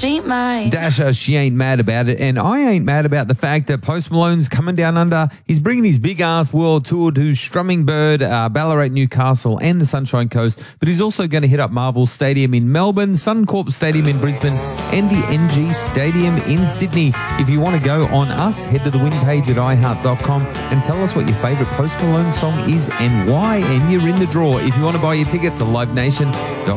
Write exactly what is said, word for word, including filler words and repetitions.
she might. Dasher, she ain't mad about it. And I ain't mad about the fact that Post Malone's coming down under. He's bringing his big-ass world tour to Strumming Bird, uh, Ballarat, Newcastle and the Sunshine Coast. But he's also going to hit up Marvel Stadium in Melbourne, Suncorp Stadium in Brisbane and the N G Stadium in Sydney. If you want to go on us, head to the win page at i heart dot com and tell us what your favourite Post Malone song is and why. And you're in the draw. If you want to buy your tickets, live nation dot com.